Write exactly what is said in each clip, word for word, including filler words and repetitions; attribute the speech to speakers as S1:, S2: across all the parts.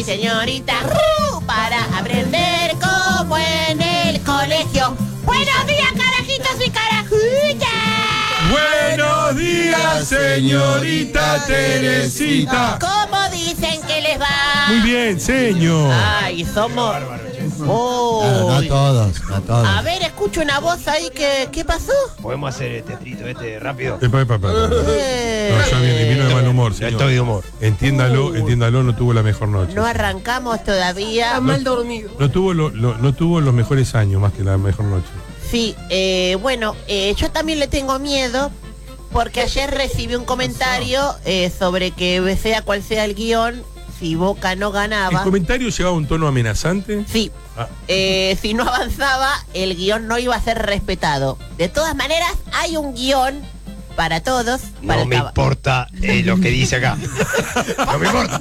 S1: señorita, uh, para aprender como en el colegio. ¡Buenos días, carajitos y carajitas!
S2: ¡Buenos días, señorita Teresita!
S1: ¿Cómo dicen que les va?
S2: Muy bien, señor.
S1: Ay, somos... Oh.
S3: Claro, no todos, no todos.
S1: A ver, escucho una voz ahí que... ¿Qué pasó?
S4: ¿Podemos hacer el teatrito este rápido?
S2: Epa, epa, epa, epa.
S1: Eh,
S2: No, ya viene, vino de mal humor, señor.
S4: Estoy de humor.
S2: Entiéndalo, entiéndalo, no tuvo la mejor noche.
S1: No arrancamos todavía.
S5: Está mal dormido.
S2: No tuvo, lo, lo- no tuvo los mejores años más que la mejor noche.
S1: Sí, eh, bueno, eh, yo también le tengo miedo porque ayer recibí un comentario eh, sobre que sea cual sea el guión, si Boca no
S2: ¿El
S1: ganaba,
S2: comentario llevaba un tono amenazante?
S1: sí,
S2: Ah,
S1: eh, si no avanzaba, el guión no iba a ser respetado. De todas maneras, hay un guión para todos. Para
S4: No
S1: el
S4: me
S1: caba-
S4: importa eh, lo que dice acá. No me importa.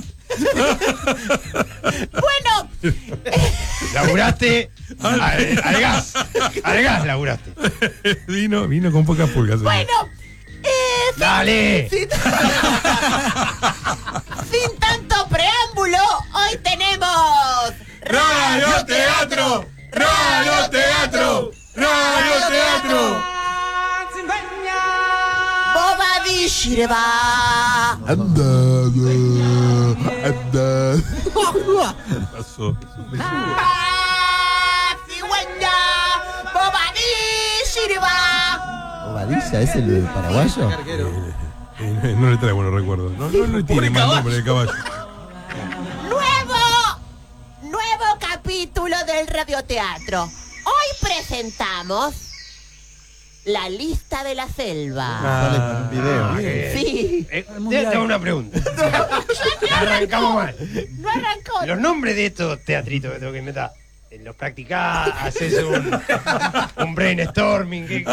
S1: Bueno,
S4: Laburaste al, al gas. Al gas laburaste.
S2: vino, vino con pocas pulgas. señor.
S1: bueno, eh, sin-
S4: Dale.
S1: sin, sin tanto preámbulo, hoy tenemos
S2: ¡Radio Teatro! ¡Radio Teatro! ¡Radio Teatro!
S1: Bobadilla Shireva.
S3: Anda, anda.
S2: ¿Qué pasó?
S1: Cigüeña, Bobadilla Shireva.
S3: ¿Bobadilla es el paraguayo?
S2: Eh, no le trae buenos recuerdos. No, no le tiene mal nombre el caballo.
S1: Nuevo, nuevo capítulo del radioteatro. Hoy presentamos La Lista de la Selva.
S3: Sale con un video.
S4: Ah, qué bien.
S1: Sí,
S4: Eh, te- tengo una pregunta. Arrancamos mal.
S1: no arrancó.
S4: Los nombres de estos teatritos que tengo que inventar. eh, Los practicás, haces un, un brainstorming. ¿qué?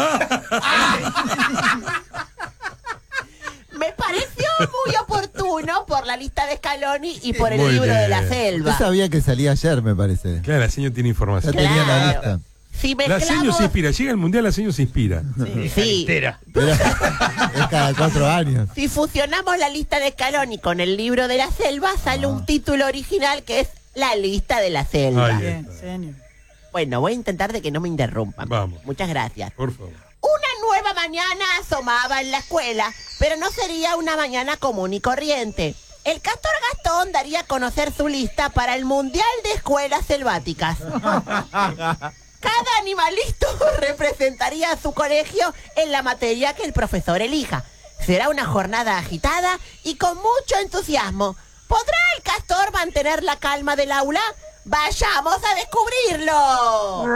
S1: Me pareció muy oportuno por la lista de Scaloni y por el
S2: Muy
S1: libro de
S2: bien.
S1: la
S3: Usted
S1: selva.
S3: sabía que salía ayer, me parece.
S2: Claro, la señor tiene
S3: Ya
S2: información.
S3: tenía la
S1: Claro.
S3: lista.
S1: Si
S2: La señor
S1: mezclamos...
S2: se inspira. Llega el mundial, la señor se inspira.
S1: Sí.
S4: Entera.
S3: Pero es cada cuatro años.
S1: Si fusionamos la lista de Scaloni con el libro de la selva, sale un título original que es La Lista de la Selva.
S2: Ahí
S5: Bien,
S2: está.
S5: señor.
S1: Bueno, voy a intentar de que no me interrumpan.
S2: Vamos.
S1: Muchas gracias.
S2: Por favor.
S1: Una nueva mañana asomaba en la escuela, pero no sería una mañana común y corriente. El Castor Gastón daría a conocer su lista para el Mundial de Escuelas Selváticas. Cada animalito representaría a su colegio en la materia que el profesor elija. Será una jornada agitada y con mucho entusiasmo. ¿Podrá el castor mantener la calma del aula? ¡Vayamos a descubrirlo!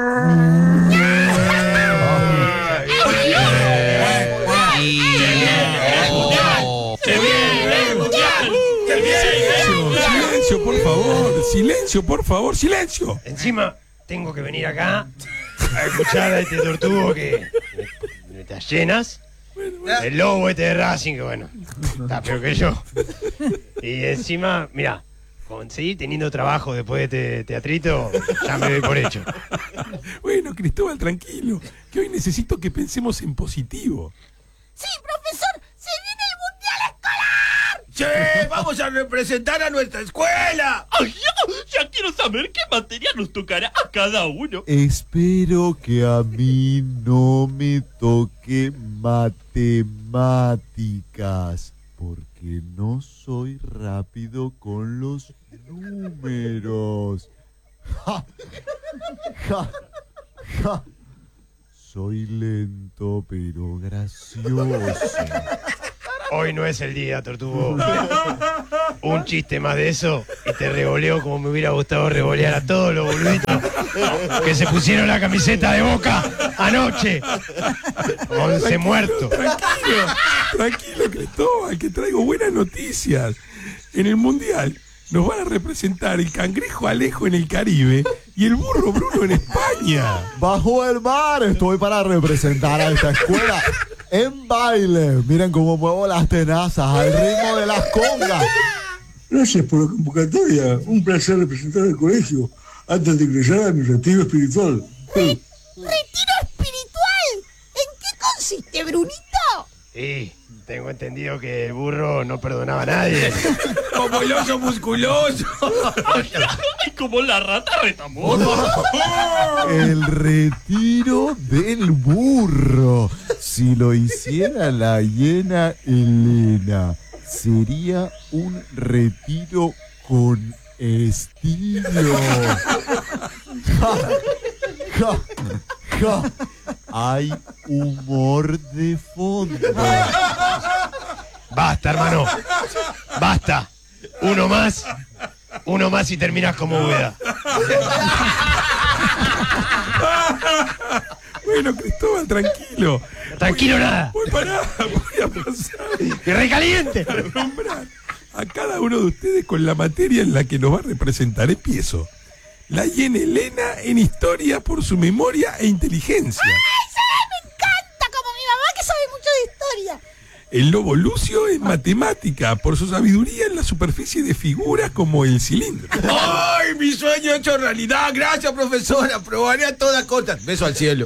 S2: Silencio, silencio, por favor. Silencio, por favor, silencio.
S4: Encima, tengo que venir acá a escuchar a este tortugo que me te llenas. El lobo este de Racing, que bueno, está peor que yo. Y encima, mira, con seguir teniendo trabajo después de este teatrito, ya me doy por hecho.
S2: Bueno, Cristóbal, tranquilo. Que hoy necesito que pensemos en positivo.
S1: Sí, profesor, se viene el Mundial Escolar.
S6: ¡Che! ¡Vamos a representar a nuestra escuela!
S7: ¡Ay, ya, ya quiero saber qué materia nos tocará a cada uno!
S3: Espero que a mí no me toque matemáticas, porque no soy rápido con los números. Ja, ja, ja. Soy lento pero gracioso.
S4: Hoy no es el día, tortugo. Un chiste más de eso y te revoleo como me hubiera gustado revolear a todos los boluditos que se pusieron la camiseta de Boca anoche. Once muertos.
S2: Tranquilo, tranquilo, Cristóbal, que traigo buenas noticias. En el Mundial nos van a representar el cangrejo Alejo en el Caribe y el burro Bruno en España.
S3: Bajo el mar estoy para representar a esta escuela en baile. Miren cómo muevo las tenazas al ritmo de las congas.
S8: Gracias por la convocatoria. Un placer representar al colegio antes de ingresar a mi retiro espiritual.
S1: ¿Retiro espiritual? ¿En qué consiste, Brunito?
S4: Sí, tengo entendido que el burro no perdonaba a nadie.
S6: como el oso musculoso.
S7: Y como la rata retamosa.
S3: El retiro del burro. Si lo hiciera la hiena Elena, sería un retiro con estilo. Ja, ja, ja. Hay humor de fondo.
S4: Basta, hermano. Basta. Uno más. Uno más y terminas como Úbeda.
S2: Bueno, Cristóbal, tranquilo.
S4: Tranquilo nada.
S2: Voy, pará, voy a pasar
S4: ¡Qué recaliente!
S2: a nombrar a cada uno de ustedes con la materia en la que nos va a representar. Empiezo. La hiena Elena en historia por su memoria e inteligencia.
S5: Como mi mamá que sabe mucho de historia.
S2: El lobo Lucio en matemática por su sabiduría en la superficie de figuras como el cilindro.
S6: ¡Ay, mi sueño hecho realidad! Gracias, profesora. Probaré a toda costa. Beso al cielo.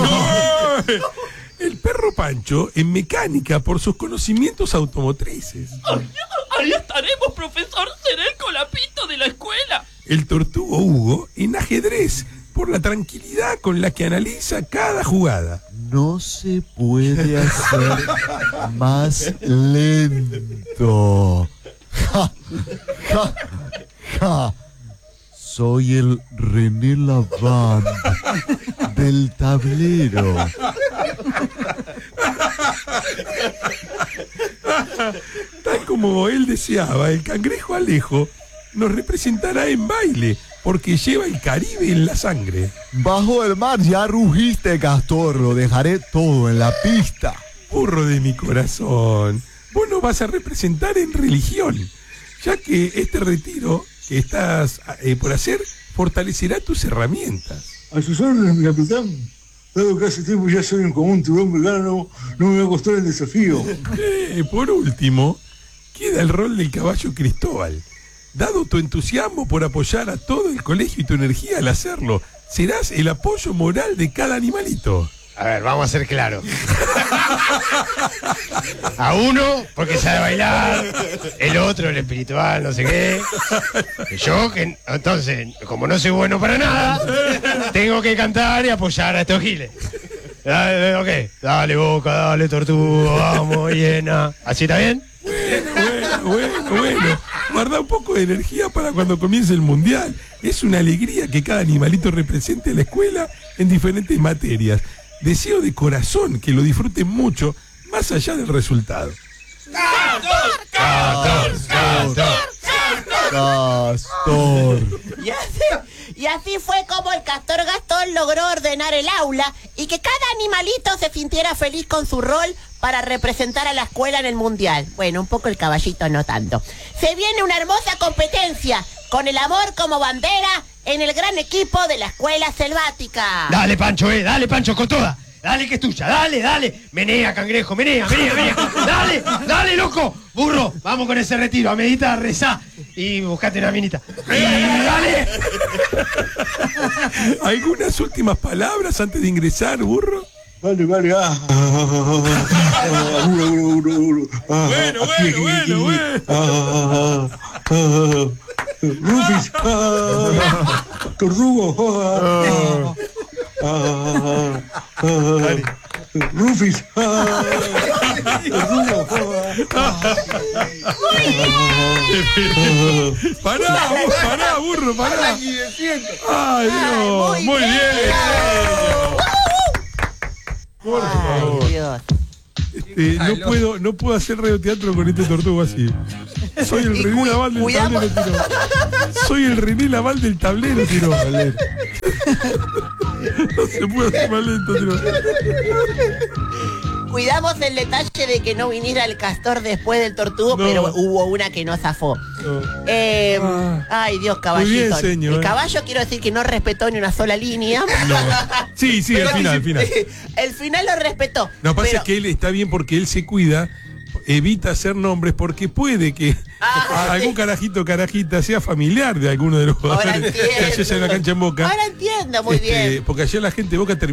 S2: El perro Pancho en mecánica por sus conocimientos automotrices.
S7: Ay, ahí estaremos, profesor. Seré el colapito de la escuela.
S2: El tortugo Hugo en ajedrez por la tranquilidad con la que analiza cada jugada.
S3: No se puede hacer más lento. Ja, ja, ja. Soy el René Lavand del tablero.
S2: Tal como él deseaba, el cangrejo Alejo nos representará en baile porque lleva el Caribe en la sangre.
S3: Bajo el mar ya rugiste, Castor. Lo dejaré todo en la pista.
S2: Burro de mi corazón, vos nos vas a representar en religión, ya que este retiro que estás eh, por hacer fortalecerá tus herramientas.
S8: A sus órdenes, mi capitán. Dado que hace tiempo ya soy un común tiburón vegano, no me va a costar el desafío.
S2: Eh, por último, queda el rol del caballo Cristóbal. Dado tu entusiasmo por apoyar a todo el colegio y tu energía al hacerlo, serás el apoyo moral de cada animalito.
S4: A ver, vamos a ser claros. A uno, porque sabe bailar. El otro, el espiritual, no sé qué. Y yo, que entonces, como no soy bueno para nada, tengo que cantar y apoyar a estos giles. Dale, ok. Dale, Boca, dale, Tortuga, vamos, hiena. ¿Así está bien?
S2: Bueno, bueno, bueno. Guarda un poco de energía para cuando comience el mundial. Es una alegría que cada animalito represente a la escuela en diferentes materias. Deseo de corazón que lo disfruten mucho, más allá del resultado.
S4: Castor, Castor.
S3: Castor.
S1: Y así, y así fue como el Castor Gastón logró ordenar el aula y que cada animalito se sintiera feliz con su rol para representar a la escuela en el mundial. Bueno, un poco el caballito no tanto. Se viene una hermosa competencia con el amor como bandera en el gran equipo de la escuela selvática.
S4: Dale, Pancho, eh, dale, Pancho, con toda. Dale, que es tuya, dale, dale. Menea, cangrejo, menea, menea, menea. Dale, dale, loco. Burro, vamos con ese retiro, a meditar, rezá. Y buscate una minita. Y dale.
S2: ¿Algunas últimas palabras antes de ingresar, burro?
S8: Vale, vale, ah. Ah, uno, uno, uno, uno. Ah,
S2: Bueno,
S8: aquí,
S2: bueno,
S8: aquí,
S2: bueno,
S8: aquí. Ah, ah, ah. Rufis, ah. Tortugo, ah. Ah, ah. Rufis, ah. Tortugo, ah.
S2: Pará, vos, pará, burro, pará. Ay, Dios, muy bien. Por favor.
S1: Ay, Dios.
S2: Este, no puedo, no puedo hacer radioteatro con este tortugo así. Soy el
S1: Y
S2: René
S1: cu-
S2: Laval del
S1: cuidamos-
S2: tablero, tiro. Soy el René Laval del tablero, tiro. No se puede hacer más lento, tiro.
S1: Cuidamos el detalle de que no viniera el Castor después del tortugo,
S2: No.
S1: pero hubo una que no zafó. Eh,
S2: Ah.
S1: ay, Dios,
S2: Muy
S1: caballito.
S2: bien, señor.
S1: El caballo quiero decir que no respetó ni una sola línea.
S2: Sí, sí, al final, al final.
S1: El final lo respetó.
S2: Lo que pasa
S1: pero-
S2: es que él está bien porque él se cuida, evita hacer nombres porque puede que
S1: Ah,
S2: algún
S1: sí.
S2: carajito o carajita sea familiar de alguno de los
S1: Ahora
S2: jugadores que ayer en la
S1: entiendo.
S2: cancha en Boca.
S1: Ahora entiendo muy
S2: Este,
S1: bien.
S2: Porque ayer la gente de Boca terminó